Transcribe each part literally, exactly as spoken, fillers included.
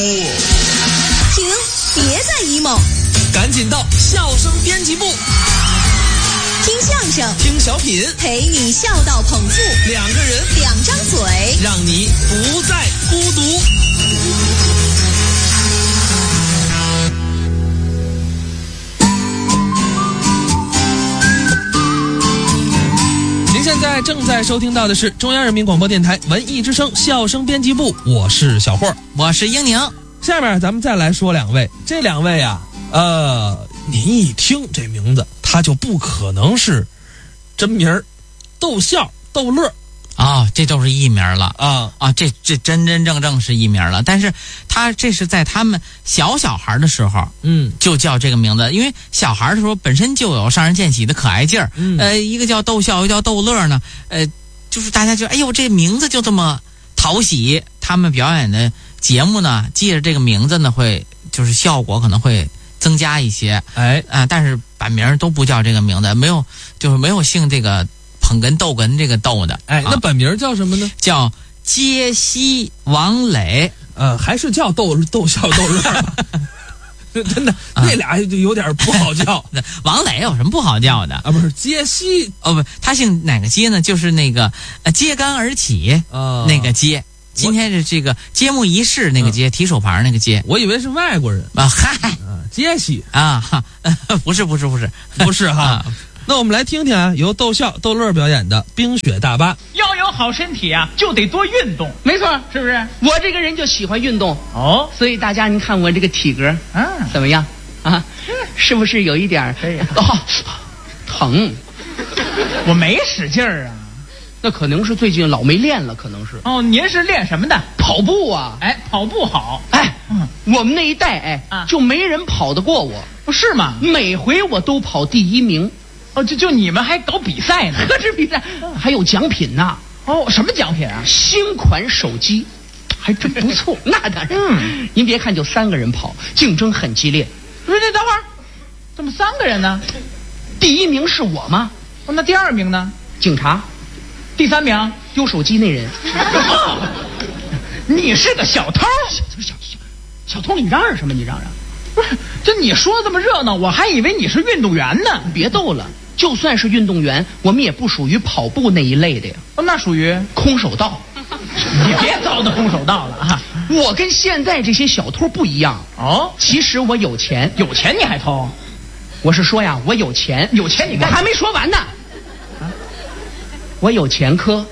停，别再 emo， 赶紧到笑声编辑部， 听相声， 听小品， 陪你笑到捧腹， 两个人， 两张嘴， 让你不再孤独。您现在正在收听到的是中央人民广播电台文艺之声笑声编辑部，我是小霍， 我是英宁。 下面咱们再来说两位，这两位啊，呃，您一听这名字，他就不可能是真名儿，逗笑逗乐啊、哦，这都是艺名了啊啊，这这真真正正是艺名了。但是他这是在他们小小孩的时候， 嗯， 就叫这个名字，因为小孩的时候本身就有上人见喜的可爱劲儿， 嗯， 呃，一个叫逗笑，一个叫逗乐呢，呃，就是大家就哎呦，这名字就这么讨喜。他们表演的节目呢，记着这个名字呢，会就是效果可能会增加一些， 哎啊、呃，但是版名都不叫这个名字，没有就是没有姓这个捧哏逗哏这个逗的， 哎，那本名叫什么呢？ 啊、叫揭西王磊， 呃，还是叫逗逗笑逗乐吧。真的，那俩就有点不好叫。 啊、王磊有什么不好叫的啊？不是揭西哦，不，他姓哪个揭呢？就是那个呃揭竿而起， 呃， 那个揭。今天是这个揭幕仪式那个揭，提手旁那个揭。 我以为是外国人啊，嗨， 啊，揭西啊，哈，不是不是不是不是哈。啊，那我们来听听啊，由逗笑逗乐表演的《冰雪大巴》。 要有好身体啊，就得多运动。 没错， 是不是？ 我这个人就喜欢运动哦， 所以大家您看我这个体格啊， 怎么样啊？是不是有一点可以哦疼？ 我没使劲儿啊。 那可能是最近老没练了，可能是。 哦，您是练什么的？ 跑步啊。 哎，跑步好。 哎， 嗯， 我们那一代哎、 啊， 就没人跑得过我。 不是吗？ 每回我都跑第一名。 哦，就就你们还搞比赛呢？ 何止比赛，还有奖品呢。 哦，什么奖品啊？ 新款手机， 还真不错。 那当然。 嗯， 您别看就三个人跑，竞争很激烈。 不是，那等会儿，怎么三个人呢？ 第一名是我吗？ 哦，那第二名呢？ 警察。 第三名丢手机那人。 哦，你是个小偷。 小小小小偷，你嚷嚷什么？你嚷嚷。 不是，这你说这么热闹，我还以为你是运动员呢。 别逗了，就算是运动员，我们也不属于跑步那一类的呀。 哦，那属于空手道。 你别糟蹋空手道了啊！ 我跟现在这些小偷不一样哦。 其实我有钱， 有钱你还偷？ 我是说呀，我有钱， 有钱你干？ 我还没说完呢。啊，我有前科。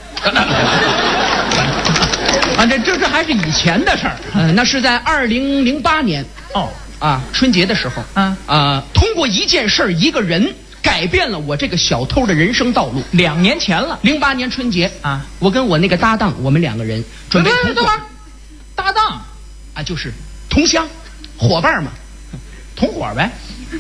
啊，这这这还是以前的事儿。 呃，那是在二零零八年。 哦。 啊，春节的时候， 啊啊，通过一件事儿，一个人改变了我这个小偷的人生道路。 两年前了， 零八年春节啊， 我跟我那个搭档，我们两个人准备同伙。 搭档啊，就是同乡伙伴嘛， 同伙呗。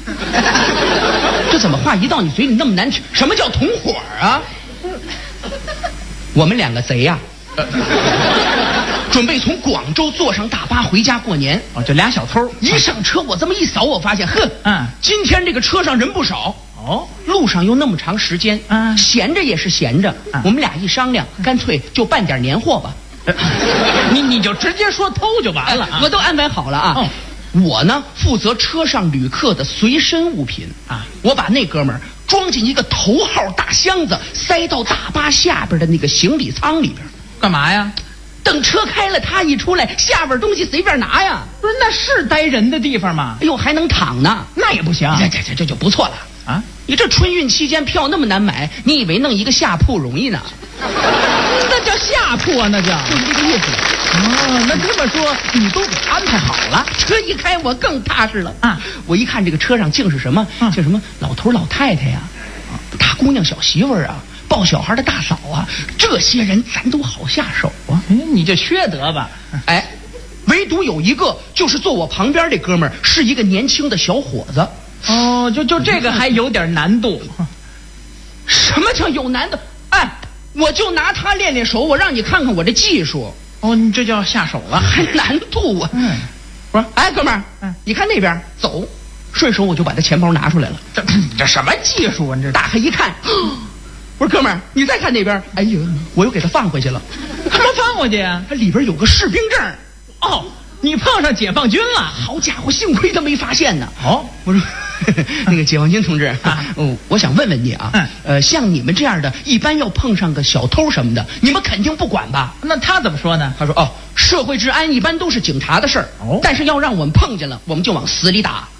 这怎么话一到你嘴里那么难听？什么叫同伙啊？我们两个贼呀、啊。准备从广州坐上大巴回家过年。 哦，这俩小偷一上车，我这么一扫，我发现，哼， 嗯， 今天这个车上人不少。 哦， 路上又那么长时间， 嗯， 闲着也是闲着。 嗯、 我们俩一商量，干脆就办点年货吧。 你你就直接说偷就完了、啊哎。我都安排好了啊。 哦， 我呢负责车上旅客的随身物品啊。 我把那哥们儿装进一个头号大箱子，塞到大巴下边的那个行李舱里边。 干嘛呀？ 等车开了，他一出来，下边东西随便拿呀。 不是，那是待人的地方吗？ 哎呦，还能躺呢， 那也不行。 这这这这就不错了啊！ 你这春运期间票那么难买，你以为弄一个下铺容易呢？ 那叫下铺啊，那叫就是这个意思。 哦，那这么说你都给安排好了。 车一开，我更踏实了啊！ 我一看这个车上竟是什么， 嗯、 竟什么老头老太太呀，大姑娘小媳妇儿啊。抱小孩的大嫂啊，这些人咱都好下手啊！ 哎，你就缺德吧？ 哎，唯独有一个，就是坐我旁边这哥们儿，是一个年轻的小伙子。 哦，就就这个还有点难度。 什么叫有难度？哎，我就拿他练练手，我让你看看我这技术。 哦，你这叫下手了， 还难度啊！ 嗯， 我说，哎，哥们儿，嗯，你看那边走，顺手我就把他钱包拿出来了。 这这什么技术啊？你这打开一看。我说哥们儿，你再看那边，哎呦，我又给他放回去了。 干嘛放回去呀？ 它里边有个士兵证。 哦， 你碰上解放军了？ 好家伙，幸亏他没发现呢。 哦， 我说那个解放军同志，啊、哦，我想问问你啊，嗯、呃，像你们这样的，一般要碰上个小偷什么的，你们肯定不管吧？ 那他怎么说呢？ 他说哦，社会治安一般都是警察的事儿，哦，但是要让我们碰见了，我们就往死里打。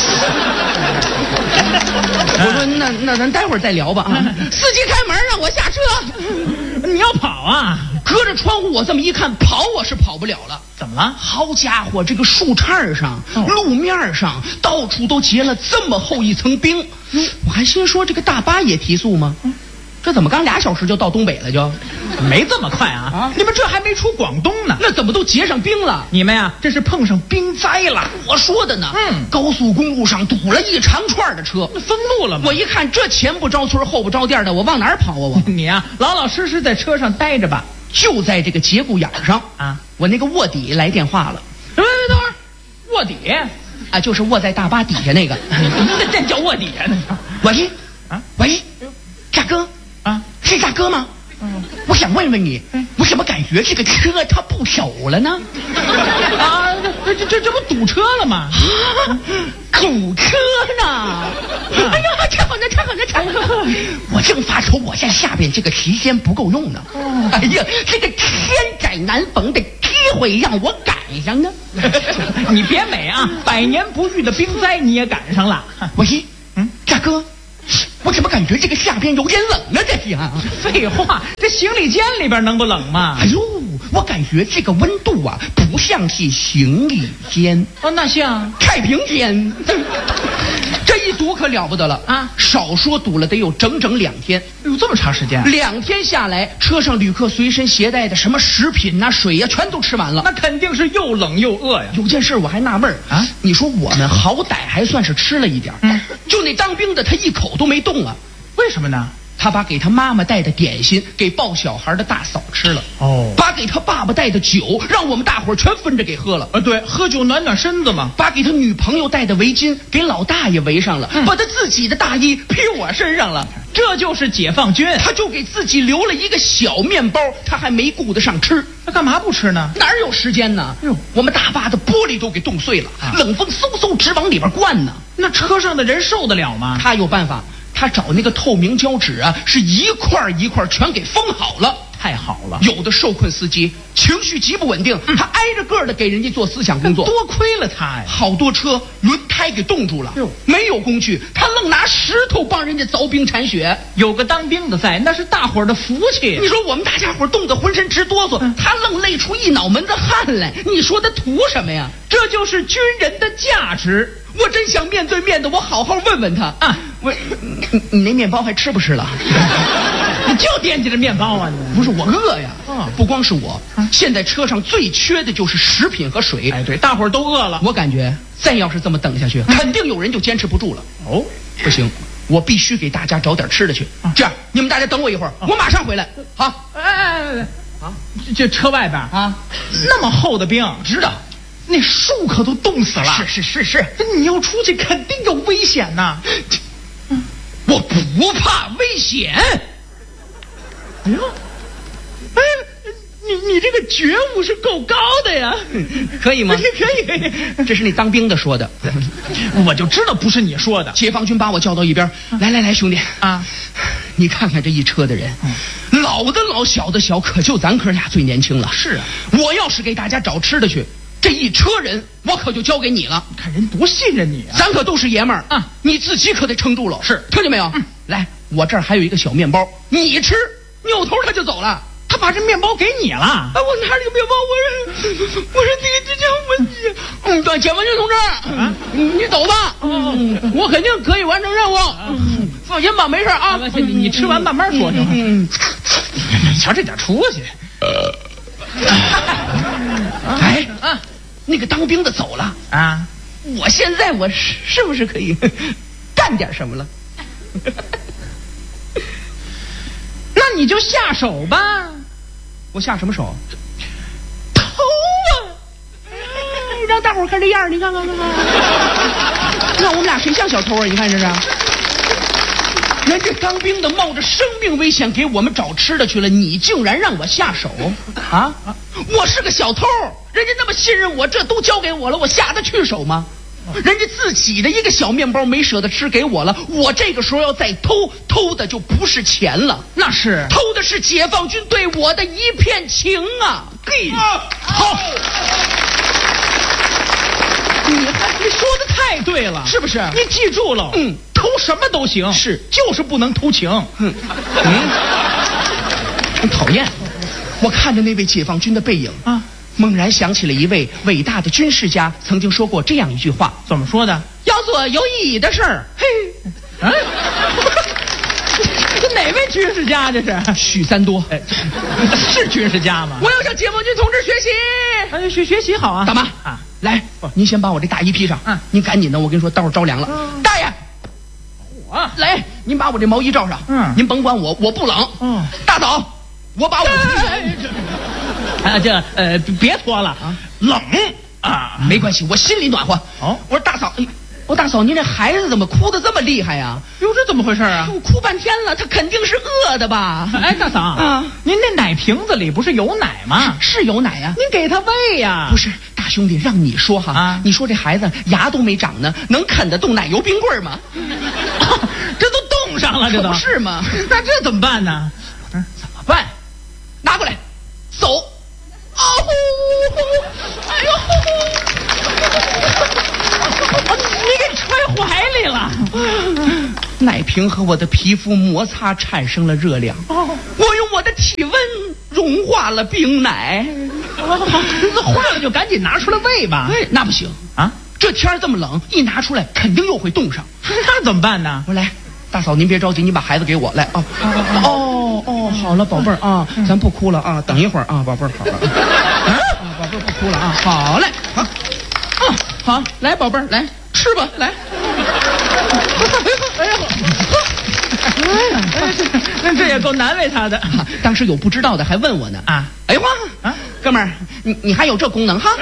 我说那那咱待会儿再聊吧啊！司机开门让我下车， 你要跑啊？ 隔着窗户我这么一看，跑我是跑不了了。 怎么了？ 好家伙，这个树杈上、哦、路面上到处都结了这么厚一层冰，嗯、我还心说这个大巴也提速吗？嗯、这怎么刚俩小时就到东北了就？ 没这么快啊！啊你们这还没出广东呢， 那怎么都结上冰了？ 你们呀，这是碰上冰灾了。 我说的呢， 嗯， 高速公路上堵了一长串的车， 封路了吗？ 我一看，这前不着村后不着店的，我往哪儿跑啊？我你呀，老老实实在车上待着吧。 就在这个节骨眼上啊，我那个卧底来电话了。 喂喂，等会儿，卧底啊，就是卧在大巴底下那个， 那这叫卧底啊？那喂啊，喂，大哥啊，是大哥吗？嗯，我想问问你，我怎么感觉这个车它不走了呢？ 啊，这这这这不堵车了吗？ 啊，堵车呢！哎呀，太好了，太好了，太好了！我正发愁我在下边这个时间不够用呢。哎呀，这个千载难逢的机会让我赶上呢。 你别美啊，百年不遇的冰灾你也赶上了。 喂，嗯，大哥。我怎么感觉这个下边有点冷呢？这是啊， 废话，这行李间里边能不冷吗？ 哎呦，我感觉这个温度啊，不像是行李间哦，那像太平间。这一堵可了不得了啊！少说堵了得有整整两天， 有这么长时间？ 两天下来，车上旅客随身携带的什么食品呐、啊、水呀、啊，全都吃完了。 那肯定是又冷又饿呀。 有件事我还纳闷啊，你说我们好歹还算是吃了一点，嗯，就那当兵的他一口都没动啊， 为什么呢？ 他把给他妈妈带的点心给抱小孩的大嫂吃了，哦，把给他爸爸带的酒让我们大伙儿全分着给喝了， 啊，对，喝酒暖暖身子嘛。 把给他女朋友带的围巾给老大爷围上了，嗯、把他自己的大衣披我身上了， 这就是解放军。 他就给自己留了一个小面包，他还没顾得上吃， 他干嘛不吃呢？ 哪有时间呢？哎呦，我们大巴的玻璃都给冻碎了，啊、冷风嗖嗖直往里边灌呢。 那车上的人受得了吗？ 他有办法。他找那个透明胶纸啊，是一块一块全给封好了， 太好了。 有的受困司机情绪极不稳定，嗯、他挨着个的给人家做思想工作， 多亏了他呀。 好多车轮胎给冻住了，没有工具，他愣拿石头帮人家凿冰铲雪。 有个当兵的在，那是大伙儿的福气。 你说我们大家伙冻得浑身直哆嗦，嗯、他愣累出一脑门子汗来，你说他图什么呀？ 这就是军人的价值。 我真想面对面的，我好好问问他啊！我，你你那面包还吃不吃了？ 你就惦记着面包啊！你不是我饿呀！啊，不光是我，啊、现在车上最缺的就是食品和水。 哎，对，大伙儿都饿了。 我感觉再要是这么等下去，嗯、肯定有人就坚持不住了。哦，不行，我必须给大家找点吃的去。啊、这样，你们大家等我一会儿，啊、我马上回来。好， 哎哎哎，啊，这车外边啊，那么厚的冰， 知道。 那树可都冻死了。 是是是是， 你要出去肯定有危险呐。 我不怕危险。 哎呦，哎，你你这个觉悟是够高的呀。 可以吗？ 可以可以。 这是你当兵的说的， 我就知道不是你说的。 解放军把我叫到一边，来来来，兄弟啊，你看看这一车的人，嗯、老的老，小的小，可就咱哥俩最年轻了。 是啊， 我要是给大家找吃的去。这一车人，我可就交给你了。 看人多信任你啊！ 咱可都是爷们儿啊，你自己可得撑住了。 是， 听见没有？嗯、来，我这儿还有一个小面包，你吃。扭头他就走了， 他把这面包给你了。啊， 我拿这个面包，我说，我说这个这叫我，嗯，对，解放军同志，啊，你走吧，嗯，我肯定可以完成任务，嗯，放心吧，没事啊。 你你吃完慢慢说行吗？嗯，你瞧这点出息。 哎啊！那个当兵的走了啊！我现在我是是不是可以干点什么了？ 那你就下手吧。 我下什么手？ 偷啊！ 哎，让大伙儿看这样，你看看看看，那我们俩谁像小偷啊？你看这是。 人家当兵的冒着生命危险给我们找吃的去了，你竟然让我下手啊！我是个小偷，人家那么信任我，这都交给我了，我下得去手吗？人家自己的一个小面包没舍得吃给我了，我这个时候要再偷，偷的就不是钱了， 那是偷的是解放军对我的一片情啊！嘿，好， 你还你说的太对了， 是不是？ 你记住了， 嗯， 偷什么都行， 是， 就是不能偷情。 嗯，很讨厌。我看着那位解放军的背影啊， 猛然想起了一位伟大的军事家曾经说过这样一句话： 怎么说的？ 要做有意义的事儿。嘿， 啊，这哪位军事家这是？ 许三多， 哎，是军事家吗？ 我要向解放军同志学习。 哎，学学习好啊， 大妈啊， 来，您先把我这大衣披上。 嗯， 您赶紧的，我跟你说，待会儿着凉了。 嗯、 大爷， 我来，您把我这毛衣罩上。 嗯， 您甭管我，我不冷。 嗯， 大嫂，我把我。 啊，这呃，别脱了啊，冷啊， 没关系，我心里暖和。 哦， 我说大嫂，哎，我大嫂，您这孩子怎么哭得这么厉害呀？ 哟，这怎么回事啊？ 我哭半天了，他肯定是饿的吧？ 哎，大嫂啊， 您那奶瓶子里不是有奶吗？ 是有奶呀， 您给他喂呀。 不是，大兄弟，让你说哈， 啊， 你说这孩子牙都没长呢，能啃得动奶油冰棍吗？ 这都冻上了，这都不是吗？ 那这怎么办呢？ 怎么办？拿过来，走。啊呼！哎呦！ 你给揣怀里了。 奶瓶和我的皮肤摩擦产生了热量，哦，我用我的体温融化了冰奶。 那化了就赶紧拿出来喂吧。 哎，那不行啊！ 这天这么冷，一拿出来肯定又会冻上。 那怎么办呢？ 我来，大嫂您别着急，你把孩子给我来啊。哦哦，好了，宝贝儿啊，咱不哭了啊，等一会儿啊，宝贝儿，好了。啊，宝贝儿不哭了啊，好嘞，好，啊，好，来，宝贝儿，来吃吧，来。哎呀， 哎呀，这这也够难为他的。 当时有不知道的还问我呢啊，哎哇啊，哥们儿，你你还有这功能哈？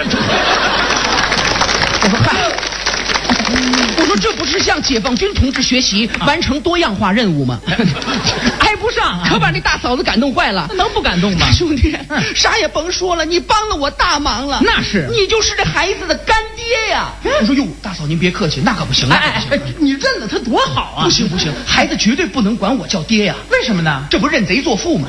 我说嗨，我说这不是向解放军同志学习，完成多样化任务吗？ 挨不上啊， 可把那大嫂子感动坏了。 能不感动吗？ 兄弟，啥也甭说了，你帮了我大忙了。 那是， 你就是这孩子的干爹呀。我说哟，大嫂您别客气，那可不行，那可不行。 哎，你认了他多好啊！ 不行不行，孩子绝对不能管我叫爹呀。 为什么呢？ 这不认贼作父吗？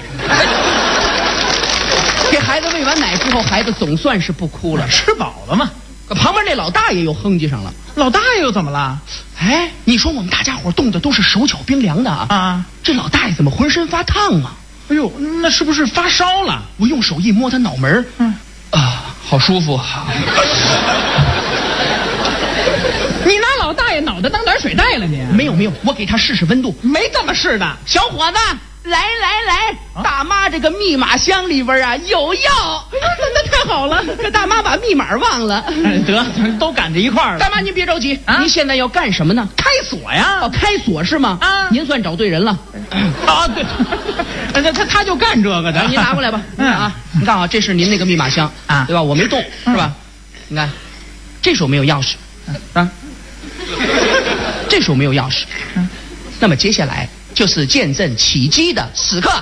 给孩子喂完奶之后，孩子总算是不哭了， 吃饱了嘛。 可旁边那老大爷又哼唧上了。 老大爷又怎么了？ 哎，你说我们大家伙冻的都是手脚冰凉的啊！ 啊， 这老大爷怎么浑身发烫啊？ 哎呦，那是不是发烧了？ 我用手一摸他脑门，嗯，啊，好舒服。 你拿老大爷脑袋当暖水袋了你？ 没有没有，我给他试试温度， 没这么试的。 小伙子，来来来，啊、大妈这个密码箱里边啊有药。 哎呀，那那太好了， 可大妈把密码忘了。 哎、得，都赶在一块儿了。 大妈您别着急，啊、您现在要干什么呢？ 开锁呀！ 哦，开锁是吗？啊，您算找对人了。 啊，对，他他他就干这个的。 您拿过来吧。嗯啊，你看啊，这是您那个密码箱啊，对吧？我没动，是吧？你看，这手没有钥匙啊，这手没有钥匙。嗯，那么接下来就是见证奇迹的时刻。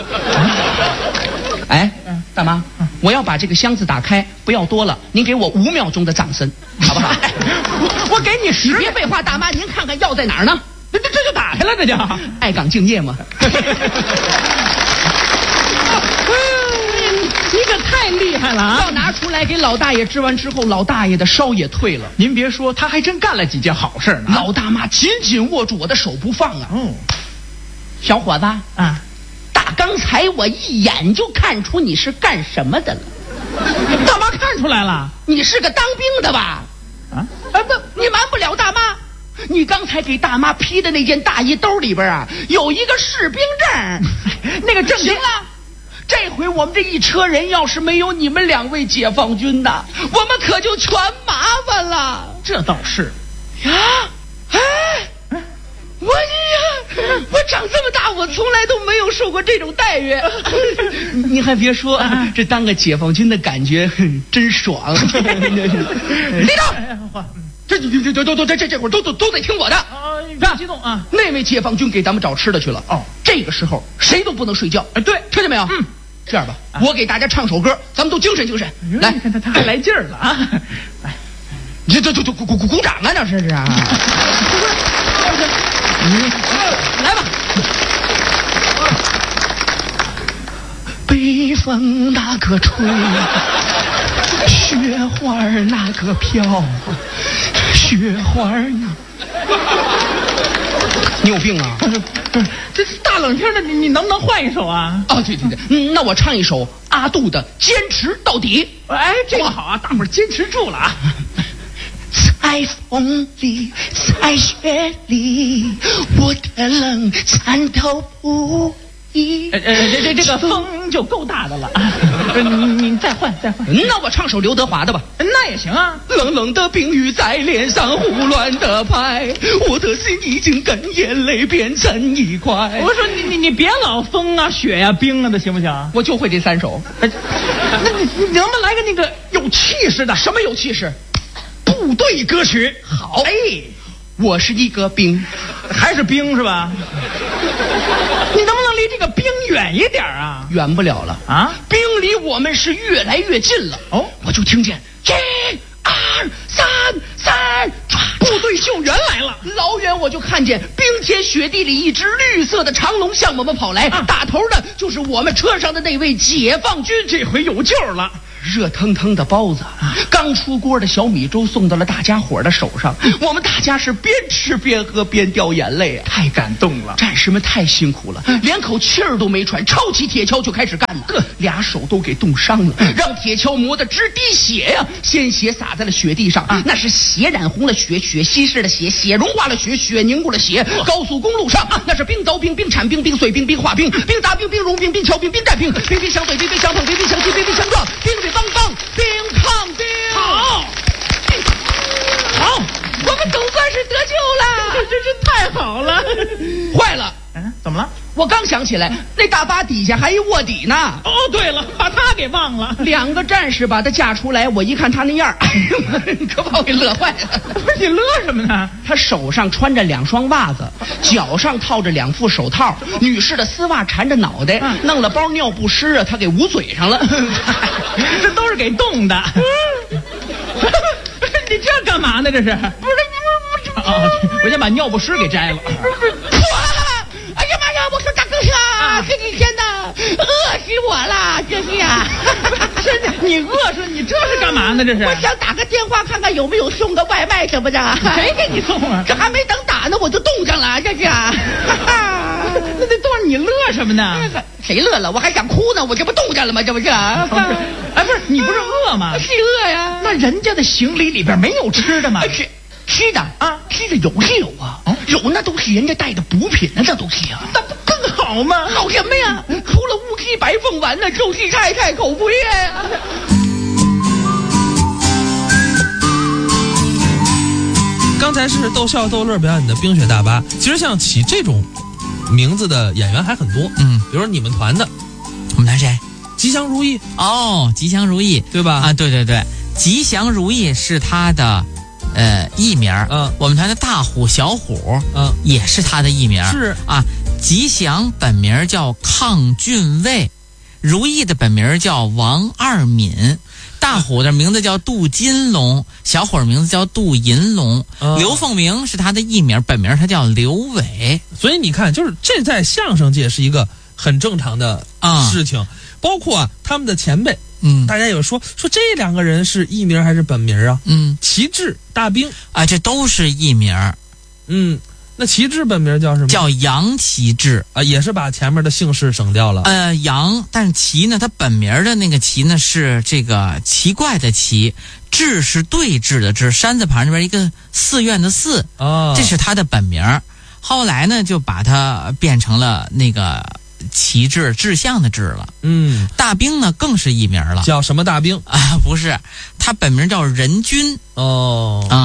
哎，大妈，我要把这个箱子打开，不要多了，您给我五秒钟的掌声，好不好？ 我我给你十， 你别废话，大妈，您看看药在哪儿呢？ 这这这就打开了，这就爱岗敬业嘛。 你可太厉害了啊！ 要拿出来给老大爷治完之后，老大爷的烧也退了。 您别说，他还真干了几件好事呢。 老大妈紧紧握住我的手不放啊！ 嗯， 小伙子啊， 打刚才我一眼就看出你是干什么的了。 大妈看出来了， 你是个当兵的吧？ 啊， 哎不，你瞒不了大妈。你刚才给大妈披的那件大衣兜里边啊，有一个士兵证，那个证行了。这回我们这一车人要是没有你们两位解放军的，我们可就全麻烦了。 这倒是呀，哎，我呀，我长这么大呀，我从来都没有受过这种待遇。你还别说，这当个解放军的感觉真爽。立正，这这这都都这这这会儿都都都得听我的。 啊，别激动啊！ 那位解放军给咱们找吃的去了。哦，这个时候谁都不能睡觉。哎，对，听见没有？嗯。这样吧，啊、我给大家唱首歌，咱们都精神精神。来， 你看他他还来劲儿了啊！ 来，这这这这鼓鼓鼓掌啊！那是是啊。来吧。北风那个吹，雪花那个飘，雪花呢？你有病啊！ 不是不是，这是大冷天的，你你能不能换一首啊？ 哦，对对对，嗯，那我唱一首阿杜的《坚持到底》。 哎，这个好啊，大伙儿坚持住了啊！ 在风里，在雪里，我的冷颤抖不已。 呃呃，这这这个风就够大的了啊！你你再换再换， 那我唱首刘德华的吧。 那也行啊。 冷冷的冰雨在脸上胡乱的拍，我的心已经跟眼泪变成一块。 我说你你你别老风啊雪呀、啊、冰啊的行不行？ 我就会这三首。 那你你能不能来个那个有气势的？ 什么有气势？ 部队歌曲。 好， 哎， 我是一个兵， 还是兵是吧？你能不能离这个兵远一点啊？ 远不了了啊！兵离我们是越来越近了。哦，我就听见一、二、三、三， 部队救援来了。 老远我就看见冰天雪地里一只绿色的长龙向我们跑来，啊、打头的就是我们车上的那位解放军。 这回有救了。 热腾腾的包子，刚出锅的小米粥送到了大家伙的手上，我们大家是边吃边喝边掉眼泪啊！ 太感动了， 战士们太辛苦了，连口气儿都没喘，抄起铁锹就开始干了，俩手都给冻伤了，让铁锹磨得直滴血呀、啊！鲜血洒在了雪地上，那是血染红了雪，血稀释了血，血融化了雪，血凝固了血。高速公路上，那是冰凿冰、冰铲冰、冰碎冰、冰化冰、冰砸冰、冰融冰、冰敲冰、冰战冰、冰冰相对、冰冰相碰、冰冰相击、冰冰相撞、冰冰邦邦、冰抗冰。 好，好， 我们总算是得救了， 这真是太好了。 坏了， 嗯，怎么了？ 我刚想起来，那大巴底下还一卧底呢。 哦，对了，把他给忘了。 两个战士把他架出来，我一看他那样，可把我给乐坏了。 不是你乐什么呢？ 他手上穿着两双袜子，脚上套着两副手套，女士的丝袜缠着脑袋，嗯、弄了包尿不湿啊，他给捂嘴上了。 这都是给冻的。你这干嘛呢？这是？不是不是不是啊！我先把尿不湿给摘了。 哎呀妈呀！我说大哥呀，这几天呐，饿死我了，这是呀。 是你饿死你这是干嘛呢？这是？ 我想打个电话看看有没有送个外卖什么的。 谁给你送啊？ 这还没等打呢，我就冻上了，这是。 那这都是你乐什么呢？ 谁乐了？我还想哭呢，我这不冻上了吗？这不是？ 哎，不是，你不是饿吗？ 是饿呀。 那人家的行李里边没有吃的吗？ 是。吃的啊，吃的有是有啊，哦、有那都是人家带的补品呢，这都是啊， 那不更好吗？ 好什么呀？除了乌鸡白凤丸呢，就是菜菜口不厌呀。 刚才是逗笑逗乐表演的冰雪大巴，其实像起这种名字的演员还很多，嗯，比如说你们团的， 我们团谁？ 吉祥如意哦，吉祥如意， 对吧？ 啊，对对对，吉祥如意是他的。呃，艺名，嗯，我们团的大虎、小虎，嗯，也是他的艺名， 是啊。吉祥本名叫亢俊卫，如意的本名叫王二敏，大虎的名字叫杜金龙，小虎的名字叫杜银龙，嗯、刘凤鸣是他的艺名，本名他叫刘伟。 所以你看，就是这在相声界是一个很正常的事情，嗯、包括啊他们的前辈。嗯，大家有说说这两个人是艺名还是本名啊？嗯，旗帜、大兵啊，这都是艺名。 嗯，那旗帜本名叫什么？ 叫杨旗帜啊，也是把前面的姓氏省掉了。 呃，杨，但是旗呢，他本名的那个旗呢是这个奇怪的奇，志是对峙的志，山字旁那边一个寺院的寺啊，哦、这是他的本名。后来呢，就把它变成了那个。旗帜志向的志了，嗯，大兵呢更是艺名了， 叫什么大兵啊？不是，他本名叫任军哦啊，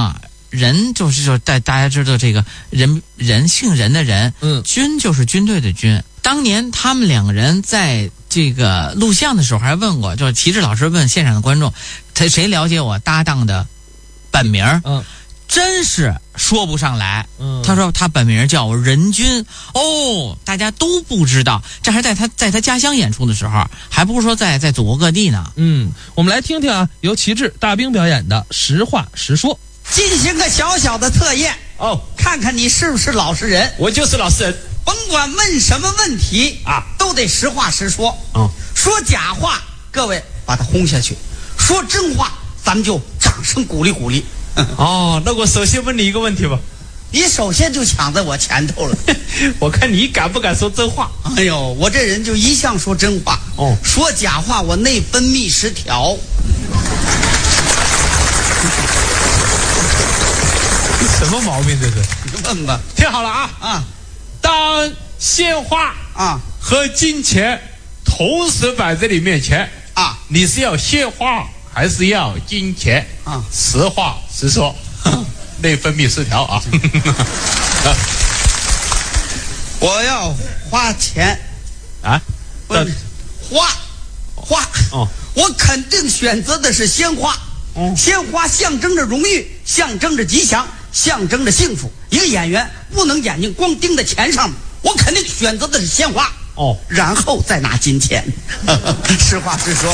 人就是说，大大家知道这个人人姓人的人， 嗯， 军就是军队的军。当年他们两个人在这个录像的时候还问过，就是齐志老师问现场的观众，他谁了解我搭档的本名？ 嗯， 真是说不上来。 嗯， 他说他本名叫任军。哦，大家都不知道，这还在他在他家乡演出的时候，还不是说在在祖国各地呢。 嗯，我们来听听啊，由齐志大兵表演的《实话实说》。 进行个小小的测验哦， 看看你是不是老实人。 我就是老实人， 甭管问什么问题啊， 都得实话实说。 嗯， 说假话，各位把他轰下去；说真话，咱们就掌声鼓励鼓励。 哦，那我首先问你一个问题吧。 你首先就抢在我前头了。 我看你敢不敢说真话？ 哎呦，我这人就一向说真话。 哦， 说假话我内分泌失调。 什么毛病这是？ 你问吧。 听好了啊啊！ 当鲜花啊和金钱同时摆在你面前啊， 你是要鲜花还是要金钱啊？ 实话实说，内分泌失调啊！ 我要花钱啊？ 问花花哦， 我肯定选择的是鲜花。 嗯， 鲜花象征着荣誉，象征着吉祥，象征着幸福。一个演员不能眼睛光盯在钱上面，我肯定选择的是鲜花。 哦， 然后再拿金钱。实话实说。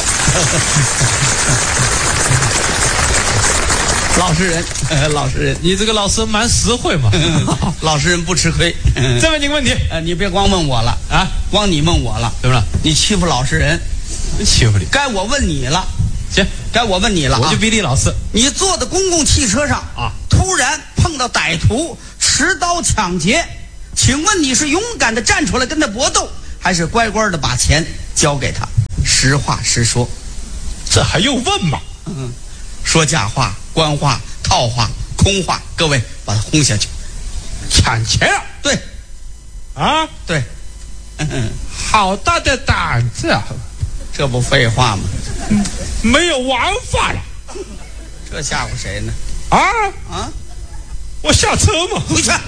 老实人，老实人， 你这个老师蛮实惠嘛。 老实人不吃亏。 再问你个问题， 呃，你别光问我了啊， 光你问我了， 怎么了？ 你欺负老实人， 欺负你？ 该我问你了。 行， 该我问你了、啊， 我就比你老实。 你坐的公共汽车上啊， 突然碰到歹徒持刀抢劫，请问你是勇敢的站出来跟他搏斗，还是乖乖的把钱交给他？实话实说。 这还用问吗？ 嗯，说假话、官话、套话、空话，各位把他轰下去。 抢钱啊？ 对， 啊， 对，嗯， 好大的胆子啊！ 这不废话吗？ 没有玩法了， 这吓唬谁呢？ 啊啊！ 我下车嘛， 回去。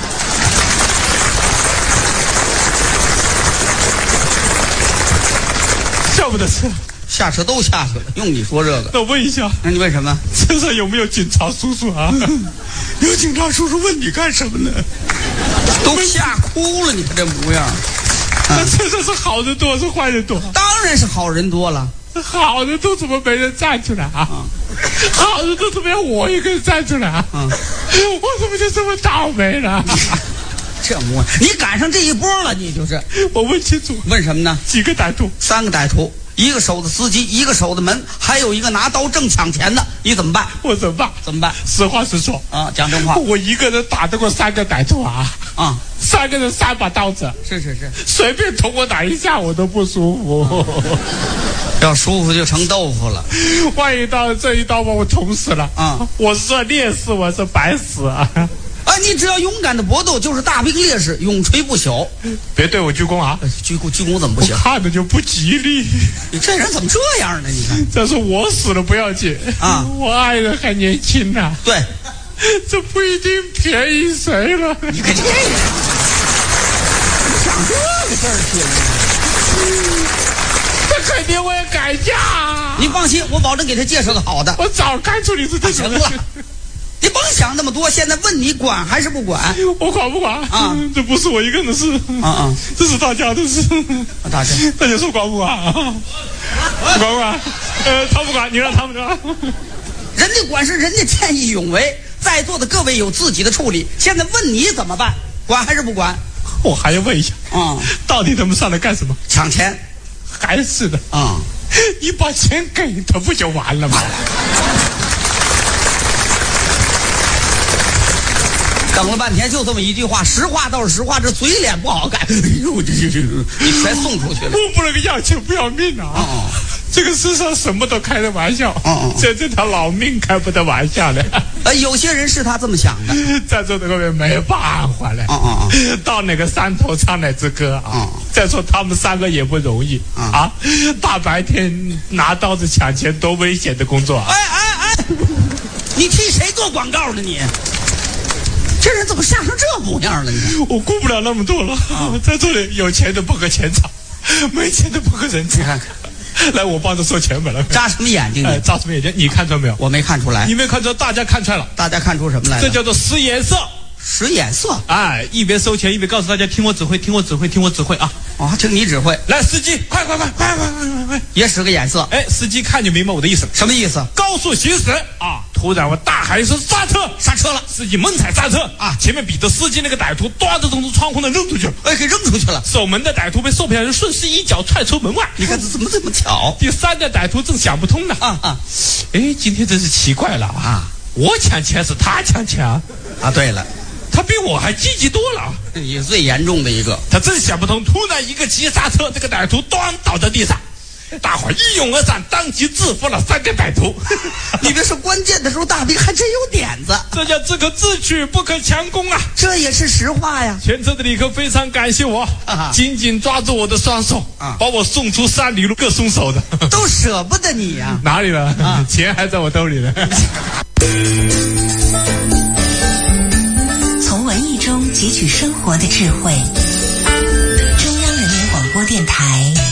下不得车， 下车都下去了，用你说这个？ 那问一下， 那你问什么？ 车上有没有警察叔叔啊？有警察叔叔问你干什么呢？ 都吓哭了，你看这模样。 那车上是好人多是坏人多？ 当然是好人多了。 好人都怎么没人站出来啊？嗯、好人都怎么样我一个人站出来啊？嗯、我怎么就这么倒霉了？ 这模样，你赶上这一波了，你就是。 我问清楚， 问什么呢？ 几个歹徒？ 三个歹徒，一个守的司机，一个守的门，还有一个拿刀正抢钱的，你怎么办？ 我怎么办？ 怎么办？ 实话实说啊，讲真话。 我一个人打得过三个歹徒啊？ 啊， 三个人三把刀子， 是是是， 随便捅我哪一下我都不舒服。 要舒服就成豆腐了。 万一到这一刀把我捅死了啊， 我是算烈士，我是白死啊！ 啊，你只要勇敢的搏斗，就是大兵烈士，永垂不朽。 别对我鞠躬啊！ 鞠躬鞠躬怎么不行？ 我看着就不吉利。 你这人怎么这样呢？你看， 再说我死了不要紧啊， 我爱人还年轻呢、啊。 对， 这不一定便宜谁了。 你看这个，你想这个事儿去了？ 这肯定会改嫁。 你放心，我保证给他介绍个好的。 我早看出你是这种人。 行了。你甭想那么多，现在问你管还是不管？ 我管不管啊？ 这不是我一个人的事啊啊！ 这是大家的事。 大家， 大家说管不管啊？管不管？呃，他不管，你让他们管。 人家管是人家见义勇为，在座的各位有自己的处理。现在问你怎么办？管还是不管？ 我还要问一下啊， 到底他们上来干什么？ 抢钱？ 还是的啊？ 你把钱给他不就完了吗？ 等了半天，就这么一句话，实话倒是实话，这嘴脸不好看。哎呦，这这这，你全送出去了。 我不能要钱不要命啊！哦、这个世上什么都开得玩笑， 哦、 这这条老命开不得玩笑的。 呃，有些人是他这么想的， 在座的各位没办法了。 哦哦哦，到哪个山头唱哪支歌啊？哦、再说他们三个也不容易、哦、啊，大白天拿刀子抢钱，多危险的工作啊！ 哎哎哎！ 你替谁做广告呢你？这人怎么吓成这模样了？你看， 我顾不了那么多了。啊、在这里，有钱的不和钱场，没钱的不和人场。 你看看， 来，我帮着说钱本来。 扎什么眼睛你？ 哎，扎什么眼睛？你看出来没有？ 我没看出来。 你没看出来？大家看出来了。 大家看出什么来了？ 这叫做使眼色。 使眼色。 哎，一边收钱一边告诉大家听我指挥，听我指挥，听我指挥啊！ 哦，听你指挥。 来，司机，快快快快快快快快！ 也使个眼色。 哎，司机看就明白我的意思了。 什么意思？ 高速行驶啊！突然我大喊一声刹车， 刹车了。 司机猛踩刹车啊！前面比着司机那个歹徒端着从窗户那扔出去了， 哎，给扔出去了。 守门的歹徒被售票员顺势一脚踹出门外。 你看这怎么这么巧？ 第三个歹徒正想不通呢。 啊啊！ 哎，今天真是奇怪了啊！我抢钱是他抢钱啊！ 啊，对了。 他比我还积极多了， 也最严重的一个。 他真想不通，突然一个急刹车，这个歹徒咣倒在地上，大伙一拥而上，当即制服了三个歹徒。 你别说，关键的时候大兵还真有点子。 这叫只可自取，不可强攻啊！ 这也是实话呀。 全车的旅客非常感谢我，啊、紧紧抓住我的双手，啊、把我送出三里路，各松手的， 都舍不得你呀、 啊。哪里了？啊、钱还在我兜里呢。 中汲取生活的智慧。中央人民广播电台。